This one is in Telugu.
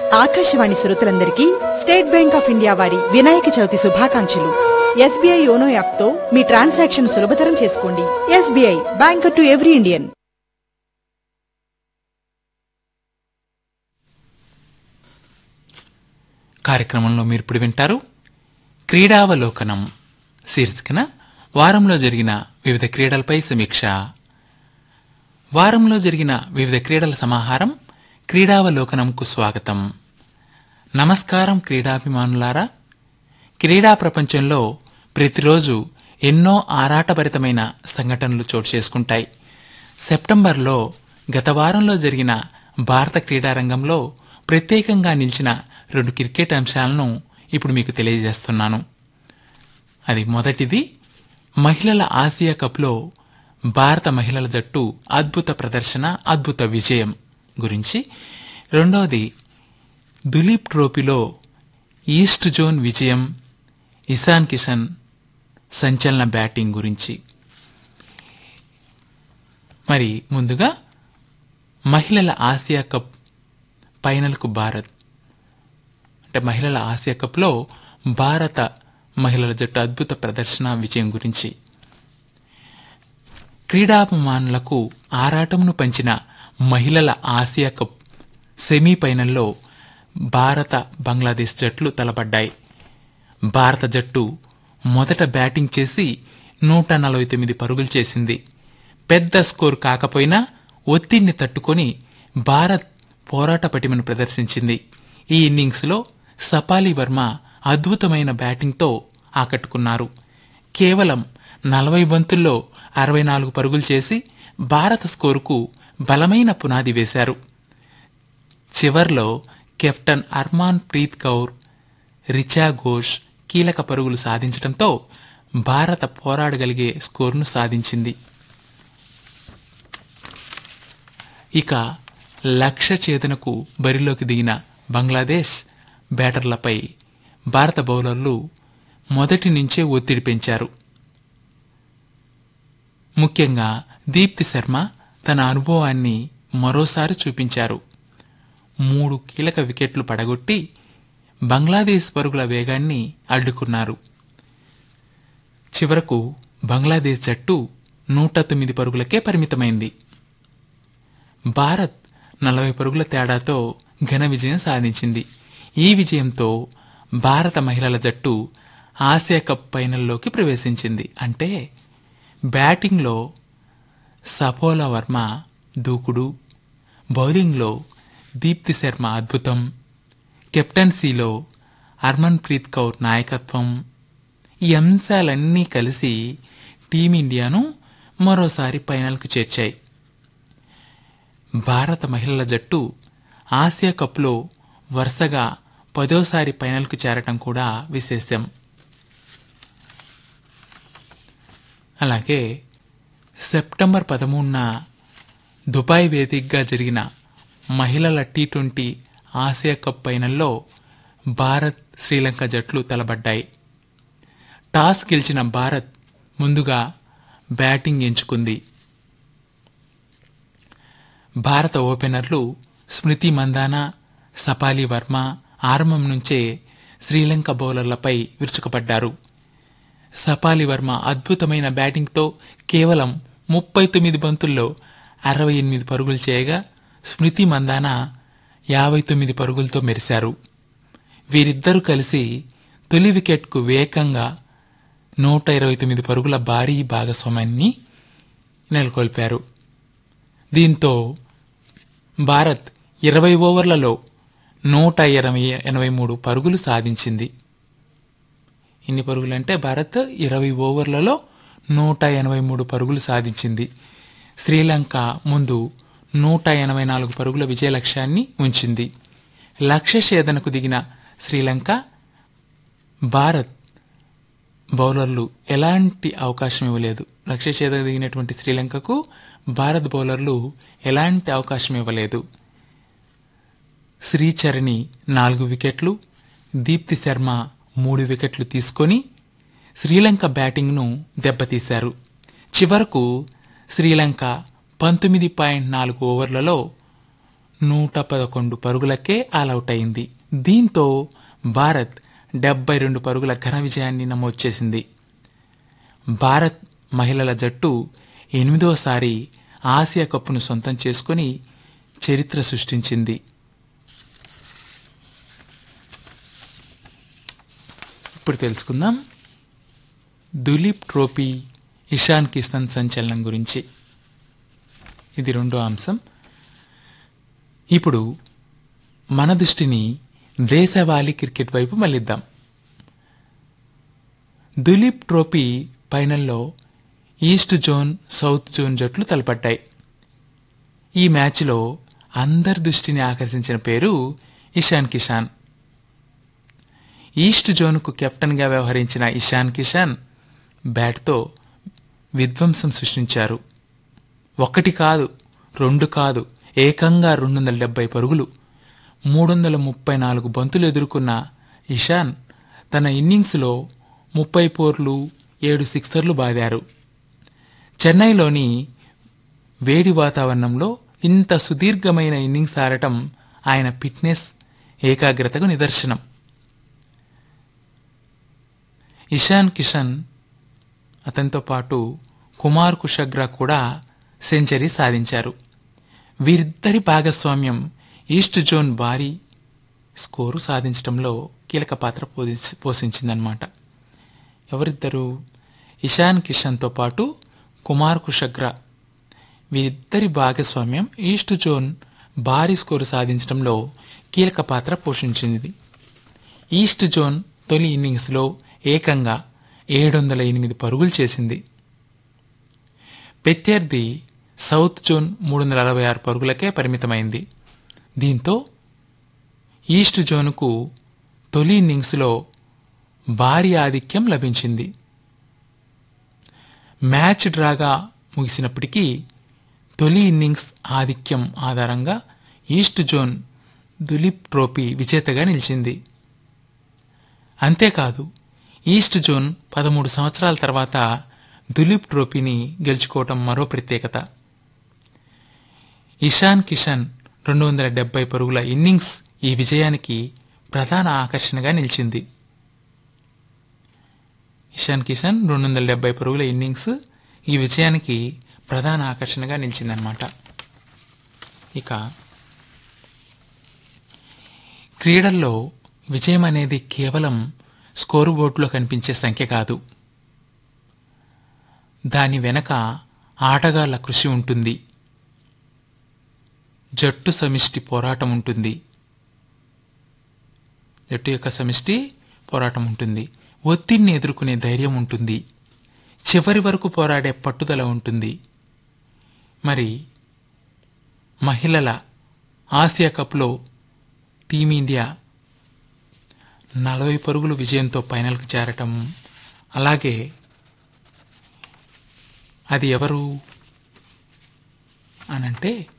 ఆకాశవాణి శ్రోతలందరికీ స్టేట్ బ్యాంక్ ఆఫ్ ఇండియా వారి వినాయక చవితి శుభాకాంక్షలు. ఎస్బీఐ యోనో యాప్ తో మీ ట్రాన్సాక్షన్ సులభతరం చేసుకోండి. SBI, banker to every Indian. కార్యక్రమంలో మీరు ఇప్పుడు వింటారు క్రీడావలోకనం శీర్షికన వారంలో జరిగిన వివిధ క్రీడలపై సమీక్ష. వారంలో జరిగిన వివిధ క్రీడల సమాహారం క్రీడావలోకనంకు స్వాగతం. నమస్కారం క్రీడాభిమానులారా. క్రీడా ప్రపంచంలో ప్రతిరోజు ఎన్నో ఆరాటభరితమైన సంఘటనలు చోటు చేసుకుంటాయి. సెప్టెంబర్లో గత వారంలో జరిగిన భారత క్రీడారంగంలో ప్రత్యేకంగా నిలిచిన 2 క్రికెట్ అంశాలను ఇప్పుడు మీకు తెలియజేస్తున్నాను. అది మొదటిది మహిళల ఆసియా కప్లో భారత మహిళల జట్టు అద్భుత ప్రదర్శన, అద్భుత విజయం గురించి. రెండవది దులీప్ ట్రోఫీలో ఈస్ట్ జోన్ విజయం, ఇషాన్ కిషన్ సంచలన బ్యాటింగ్ గురించి. మరి ముందుగా మహిళల ఆసియా కప్ ఫైనల్కు భారత్, అంటే మహిళల ఆసియా కప్లో భారత మహిళల జట్టు అద్భుత ప్రదర్శన, విజయం గురించి. క్రీడాభిమానులకు ఆరాటమును పంచిన మహిళల ఆసియా కప్ సెమీఫైనల్లో భారత, బంగ్లాదేశ్ జట్లు తలపడ్డాయి. భారత జట్టు మొదట బ్యాటింగ్ చేసి 149 పరుగులు చేసింది. పెద్ద స్కోర్ కాకపోయినా ఒత్తిడిని తట్టుకొని భారత్ పోరాట పటిమను ప్రదర్శించింది. ఈ ఇన్నింగ్స్లో సపాలి వర్మ అద్భుతమైన బ్యాటింగ్తో ఆకట్టుకున్నారు. కేవలం 40 బంతుల్లో 64 పరుగులు చేసి భారత స్కోరుకు బలమైన పునాది వేశారు. చివర్లో కెప్టెన్ హర్మన్ ప్రీత్ కౌర్, రిచా ఘోష్ కీలక పరుగులు సాధించడంతో భారత పోరాడగలిగే స్కోరును సాధించింది. ఇక లక్ష్య ఛేదనకు బరిలోకి దిగిన బంగ్లాదేశ్ బ్యాటర్లపై భారత బౌలర్లు మొదటి నుంచే ఒత్తిడి పెంచారు. ముఖ్యంగా దీప్తి శర్మ తన అనుభవాన్ని మరోసారి చూపించారు. 3 కీలక వికెట్లు పడగొట్టి బంగ్లాదేశ్ పరుగుల వేగాన్ని అడ్డుకున్నారు. చివరకు బంగ్లాదేశ్ జట్టు 109 పరుగులకే పరిమితమైంది. భారత్ 40 పరుగుల తేడాతో ఘన విజయం సాధించింది. ఈ విజయంతో భారత మహిళల జట్టు ఆసియా కప్ ఫైనల్లోకి ప్రవేశించింది. అంటే బ్యాటింగ్లో సపోలా వర్మ దూకుడు, బౌలింగ్లో దీప్తి శర్మ అద్భుతం, కెప్టెన్సీలో హర్మన్ ప్రీత్ కౌర్ నాయకత్వం, ఈ అంశాలన్నీ కలిసి టీమిండియాను మరోసారి ఫైనల్కు చేర్చాయి. భారత మహిళల జట్టు ఆసియా కప్లో వరుసగా 10వ ఫైనల్కు చేరటం కూడా విశేషం. అలాగే సెప్టెంబర్ 13న దుబాయ్ వేదికగా జరిగిన మహిళల T20 ఆసియా కప్ ఫైనల్లో భారత్, శ్రీలంక జట్లు తలపడ్డాయి. టాస్ గెలిచిన భారత్ ముందుగా బ్యాటింగ్ ఎంచుకుంది. భారత ఓపెనర్లు స్మృతి మందాన, సపాలి వర్మ ఆరంభం నుంచే శ్రీలంక బౌలర్లపై విరుచుకుపడ్డారు. సపాలి వర్మ అద్భుతమైన బ్యాటింగ్తో కేవలం 39 బంతుల్లో 68 పరుగులు చేయగా స్మృతి మందాన 59 పరుగులతో మెరిశారు. వీరిద్దరూ కలిసి తొలి వికెట్కు వేగంగా 129 పరుగుల భారీ భాగస్వామ్యాన్ని నెలకొల్పారు. దీంతో భారత్ 20 ఓవర్లలో 183 పరుగులు సాధించింది. ఎన్ని పరుగులంటే భారత్ 20 ఓవర్లలో 183 పరుగులు సాధించింది. శ్రీలంక ముందు 184 పరుగుల విజయ లక్ష్యాన్ని ఉంచింది. లక్ష్య ఛేదనకు దిగిన శ్రీలంక, భారత్ బౌలర్లు ఎలాంటి అవకాశం ఇవ్వలేదు. లక్ష్య ఛేదనకు దిగినటువంటి శ్రీలంకకు భారత్ బౌలర్లు ఎలాంటి అవకాశం ఇవ్వలేదు. శ్రీచరణి 4 వికెట్లు, దీప్తి శర్మ 3 వికెట్లు తీసుకొని శ్రీలంక బ్యాటింగ్ను దెబ్బతీశారు. చివరకు శ్రీలంక 19.4 ఓవర్లలో 111 పరుగులకే ఆలౌట్ అయింది. దీంతో భారత్ 72 పరుగుల ఘన విజయాన్ని నమోదు చేసింది. భారత్ మహిళల జట్టు 8వసారి ఆసియా కప్ను సొంతం చేసుకుని చరిత్ర సృష్టించింది. ఇప్పుడు తెలుసుకుందాం దులీప్ ట్రోఫీ ఇషాన్ కిషన్ సంచలనం గురించి. ఇది రెండో అంశం. ఇప్పుడు మన దృష్టిని దేశవాళీ క్రికెట్ వైపు మళ్లిద్దాం. దులీప్ ట్రోఫీ ఫైనల్లో ఈస్ట్ జోన్, సౌత్ జోన్ జట్లు తలపడ్డాయి. ఈ మ్యాచ్లో అందరి దృష్టిని ఆకర్షించిన పేరు ఇషాన్ కిషన్. ఈస్ట్ జోన్కు కెప్టెన్గా వ్యవహరించిన ఇషాన్ కిషన్ బ్యాట్తో విధ్వంసం సృష్టించారు. 1 కాదు, 2 కాదు, ఏకంగా 270 పరుగులు, 334 బంతులు ఎదుర్కొన్న ఇషాన్ తన ఇన్నింగ్స్లో 34లు, 7 సిక్సర్లు బాదారు. చెన్నైలోని వేడి వాతావరణంలో ఇంత సుదీర్ఘమైన ఇన్నింగ్స్ ఆడటం ఆయన ఫిట్నెస్, ఏకాగ్రతకు నిదర్శనం. ఇషాన్ కిషన్ అతనితో పాటు కుమార్ కుషగ్రా కూడా సెంచరీ సాధించారు. వీరిద్దరి భాగస్వామ్యం ఈస్ట్ జోన్ భారీ స్కోరు సాధించడంలో కీలక పాత్ర పోషించిందన్నమాట. ఎవరిద్దరు? ఇషాన్ కిషన్తో పాటు కుమార్ కుషగ్రా. వీరిద్దరి భాగస్వామ్యం ఈస్ట్ జోన్ భారీ స్కోరు సాధించడంలో కీలక పాత్ర పోషించింది. ఈస్ట్ జోన్ తొలి ఇన్నింగ్స్లో ఏకంగా 708 పరుగులు చేసింది. ప్రత్యర్థి సౌత్ జోన్ 366 పరుగులకే పరిమితమైంది. దీంతో ఈస్ట్ జోన్కు తొలి ఇన్నింగ్స్లో భారీ ఆధిక్యం లభించింది. మ్యాచ్ డ్రాగా ముగిసినప్పటికీ తొలి ఇన్నింగ్స్ ఆధిక్యం ఆధారంగా ఈస్ట్ జోన్ దులీప్ ట్రోఫీ విజేతగా నిలిచింది. అంతేకాదు, ఈస్ట్ జోన్ 13 సంవత్సరాల తర్వాత దులీప్ ట్రోఫీని గెలుచుకోవటం మరో ప్రత్యేకత. ఇషాన్ కిషన్ 270 పరుగుల ఇన్నింగ్స్ ఈ విజయానికి ప్రధాన ఆకర్షణగా నిలిచింది. ఇషాన్ కిషన్ 270 పరుగుల ఇన్నింగ్స్ ఈ విజయానికి ప్రధాన ఆకర్షణగా నిలిచిందన్నమాట. ఇక క్రీడల్లో విజయం అనేది కేవలం స్కోరు బోర్డులో కనిపించే సంఖ్య కాదు. దాని వెనక ఆటగాళ్ల కృషి ఉంటుంది, జట్టు సమిష్టి పోరాటం ఉంటుంది. జట్టు యొక్క సమిష్టి పోరాటం ఉంటుంది, ఒత్తిడిని ఎదుర్కొనే ధైర్యం ఉంటుంది, చివరి వరకు పోరాడే పట్టుదల ఉంటుంది. మరి మహిళల ఆసియా కప్లో టీమిండియా 40 పరుగులు విజయంతో ఫైనల్కు చేరటం, అలాగే అది ఎవరు అనంటే